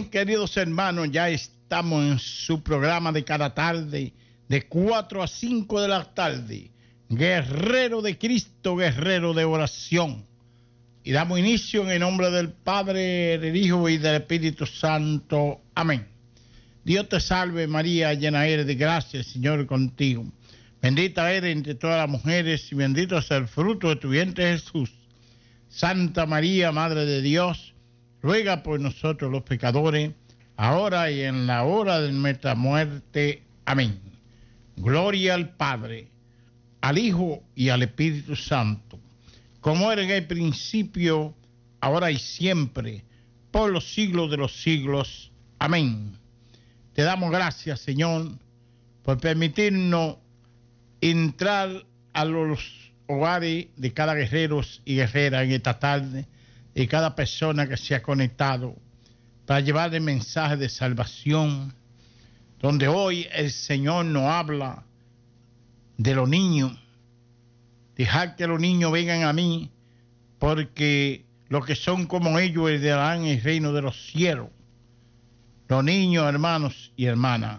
Bien, queridos hermanos, ya estamos en su programa de cada tarde, de 4 a 5 de la tarde. Guerrero de Cristo, guerrero de oración. Y damos inicio en el nombre del Padre, del Hijo y del Espíritu Santo. Amén. Dios te salve María, llena eres de gracia, el Señor es contigo. Bendita eres entre todas las mujeres y bendito es el fruto de tu vientre Jesús. Santa María, Madre de Dios, ruega por nosotros los pecadores, ahora y en la hora de nuestra muerte. Amén. Gloria al Padre, al Hijo y al Espíritu Santo, como era en el principio, ahora y siempre, por los siglos de los siglos. Amén. Te damos gracias, Señor, por permitirnos entrar a los hogares de cada guerrero y guerrera en esta tarde, y cada persona que se ha conectado para llevar el mensaje de salvación, donde hoy el Señor nos habla de los niños. Dejar que los niños vengan a mí, porque los que son como ellos heredarán el reino de los cielos. Los niños, hermanos y hermanas,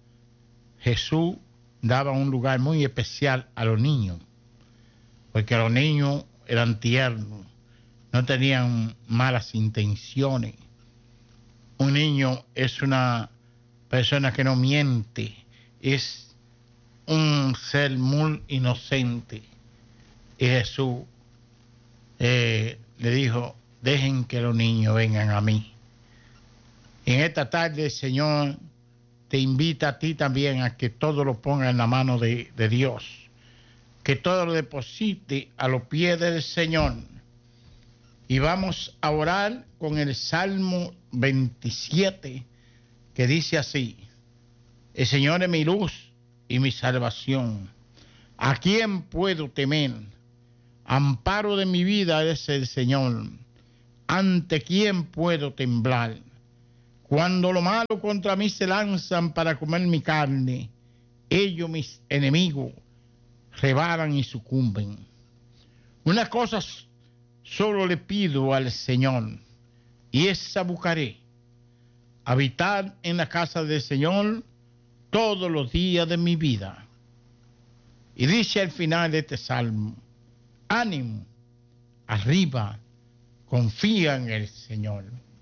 Jesús daba un lugar muy especial a los niños, porque los niños eran tiernos, no tenían malas intenciones. Un niño es una persona que no miente, es un ser muy inocente. Y Jesús le dijo, dejen que los niños vengan a mí. En esta tarde el Señor te invita a ti también a que todo lo ponga en la mano de Dios, que todo lo deposite a los pies del Señor. Y vamos a orar con el Salmo 27, que dice así: el Señor es mi luz y mi salvación. ¿A quién puedo temer? Amparo de mi vida es el Señor. ¿Ante quién puedo temblar? Cuando lo malo contra mí se lanzan para comer mi carne, ellos, mis enemigos, rebaran y sucumben. Una cosa solo le pido al Señor, y esa buscaré: habitar en la casa del Señor todos los días de mi vida. Y dice al final de este salmo: ánimo, arriba, confía en el Señor.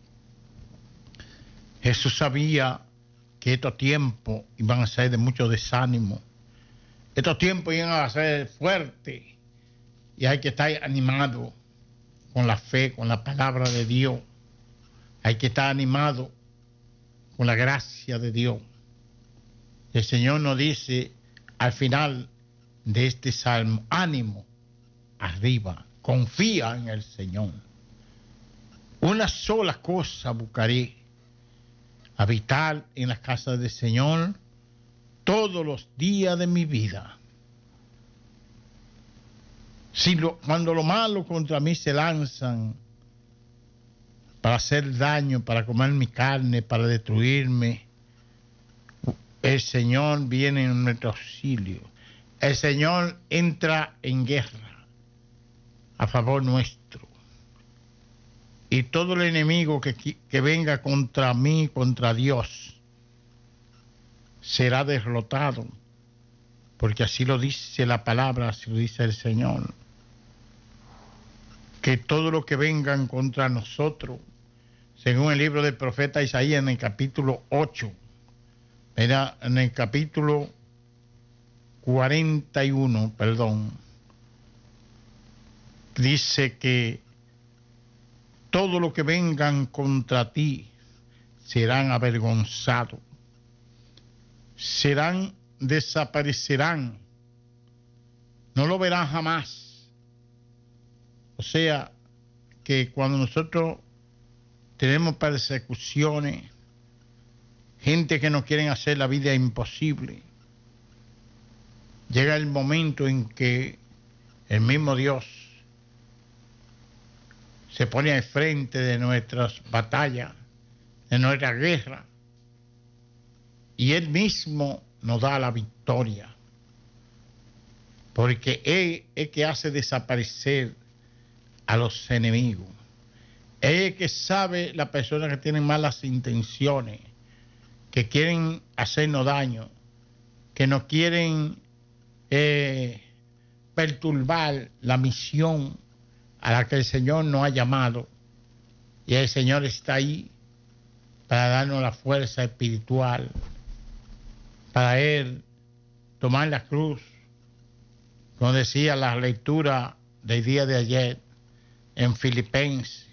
Jesús sabía que estos tiempos iban a ser de mucho desánimo. Estos tiempos iban a ser fuertes, y hay que estar animado con la fe, con la palabra de Dios. Hay que estar animado con la gracia de Dios. El Señor nos dice al final de este salmo: ánimo, arriba, confía en el Señor. Una sola cosa buscaré: habitar en la casa del Señor todos los días de mi vida. Cuando lo malo contra mí se lanzan para hacer daño, para comer mi carne, para destruirme, el Señor viene en nuestro auxilio. El Señor entra en guerra a favor nuestro. Y todo el enemigo que venga contra mí, contra Dios, será derrotado, porque así lo dice la palabra, así lo dice el Señor. Que todo lo que vengan contra nosotros, según el libro del profeta Isaías en el capítulo 8, era en el capítulo 41, dice que todo lo que vengan contra ti serán avergonzados, desaparecerán, no lo verán jamás. O sea, que cuando nosotros tenemos persecuciones, gente que nos quieren hacer la vida imposible, llega el momento en que el mismo Dios se pone al frente de nuestras batallas, de nuestra guerra, y Él mismo nos da la victoria, porque Él es que hace desaparecer a los enemigos. Es que sabe las personas que tienen malas intenciones, que quieren hacernos daño, que no quieren perturbar la misión a la que el Señor nos ha llamado. Y el Señor está ahí para darnos la fuerza espiritual, para Él tomar la cruz, como decía la lectura del día de ayer en Filipenses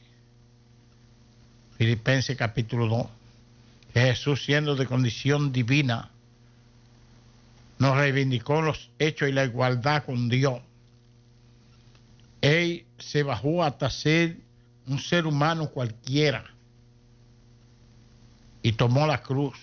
capítulo 2, que Jesús, siendo de condición divina, nos reivindicó los hechos y la igualdad con Dios. Él se bajó hasta ser un ser humano cualquiera y tomó la cruz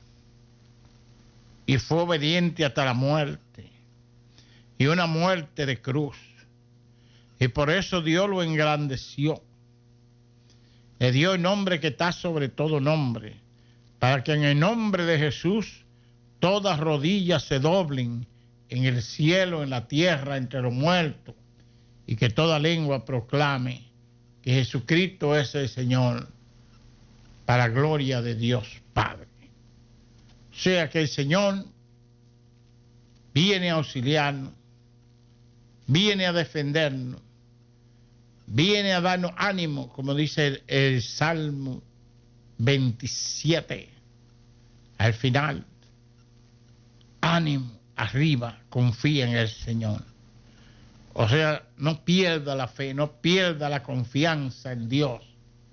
y fue obediente hasta la muerte, y una muerte de cruz, y por eso Dios lo engrandeció, le dio el nombre que está sobre todo nombre, para que en el nombre de Jesús todas rodillas se doblen en el cielo, en la tierra, entre los muertos, y que toda lengua proclame que Jesucristo es el Señor, para gloria de Dios Padre. O sea que el Señor viene a auxiliarnos, viene a defendernos, viene a darnos ánimo, como dice el Salmo 27, al final. Ánimo, arriba, confía en el Señor. O sea, no pierda la fe, no pierda la confianza en Dios,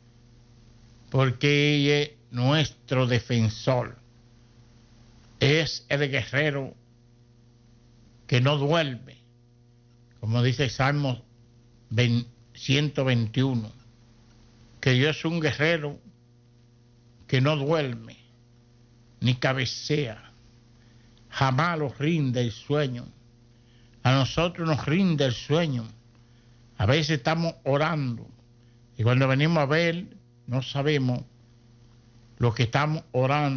porque Él es nuestro defensor. Es el guerrero que no duerme, como dice el Salmo 121, que Dios es un guerrero que no duerme ni cabecea, jamás lo rinde el sueño. A nosotros nos rinde el sueño. A veces estamos orando y cuando venimos a ver no sabemos lo que estamos orando.